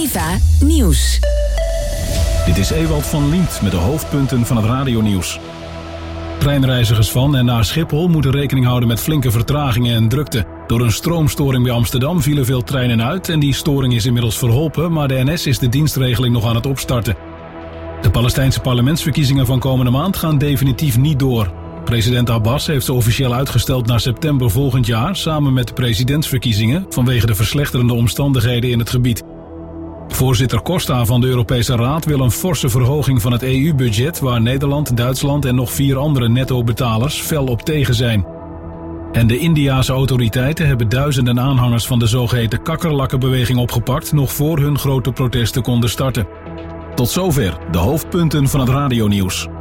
Viva Nieuws. Dit is Ewald van Liemt met de hoofdpunten van het radionieuws. Treinreizigers van en naar Schiphol moeten rekening houden met flinke vertragingen en drukte. Door een stroomstoring bij Amsterdam vielen veel treinen uit en die storing is inmiddels verholpen, maar de NS is de dienstregeling nog aan het opstarten. De Palestijnse parlementsverkiezingen van komende maand gaan definitief niet door. President Abbas heeft ze officieel uitgesteld naar september volgend jaar, samen met de presidentsverkiezingen, vanwege de verslechterende omstandigheden in het gebied. Voorzitter Costa van de Europese Raad wil een forse verhoging van het EU-budget, waar Nederland, Duitsland en nog 4 andere netto-betalers fel op tegen zijn. En de Indiase autoriteiten hebben duizenden aanhangers van de zogeheten kakkerlakkenbeweging opgepakt, nog voor hun grote protesten konden starten. Tot zover de hoofdpunten van het radionieuws.